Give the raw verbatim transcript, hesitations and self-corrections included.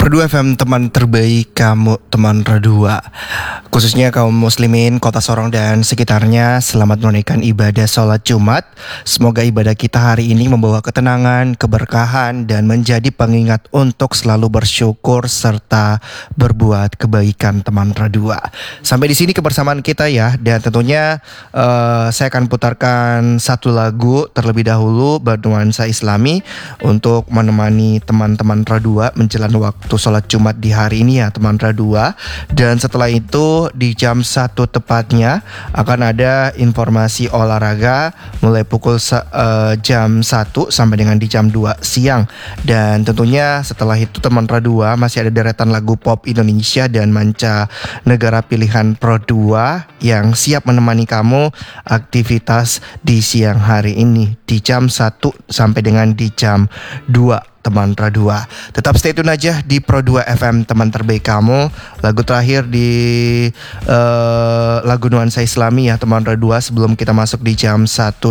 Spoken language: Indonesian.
Pro dua F M, teman terbaik kamu, teman Radua. Khususnya kaum muslimin Kota Sorong dan sekitarnya, selamat menunaikan ibadah sholat Jumat. Semoga ibadah kita hari ini membawa ketenangan, keberkahan, dan menjadi pengingat untuk selalu bersyukur serta berbuat kebaikan, teman Radua. Sampai di sini kebersamaan kita ya, dan tentunya uh, saya akan putarkan satu lagu terlebih dahulu bernuansa Islami untuk menemani teman-teman Radua menjelang waktu waktu sholat Jumat di hari ini ya teman Radua. Dan setelah itu di jam satu tepatnya akan ada informasi olahraga mulai pukul uh, jam satu sampai dengan di jam dua siang. Dan tentunya setelah itu teman Radua masih ada deretan lagu pop Indonesia dan manca negara pilihan Pro dua yang siap menemani kamu aktivitas di siang hari ini di jam satu sampai dengan di jam dua teman Radua. Tetap stay tune aja di Pro dua F M, teman terbaik kamu. Lagu terakhir di uh, lagu nuansa Islami ya teman Radua sebelum kita masuk di jam satu